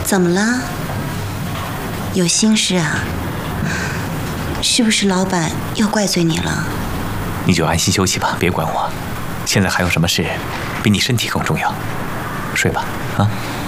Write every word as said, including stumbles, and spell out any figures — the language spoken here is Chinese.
怎么了？有心事啊？是不是老板又怪罪你了？ 你就安心休息吧，别管我。现在还有什么事比你身体更重要？睡吧，啊。